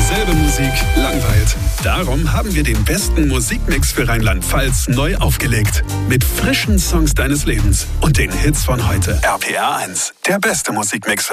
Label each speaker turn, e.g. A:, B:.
A: dieselbe Musik langweilt. Darum haben wir den besten Musikmix für Rheinland-Pfalz neu aufgelegt. Mit frischen Songs deines Lebens und den Hits von heute. RPR 1, der beste Musikmix für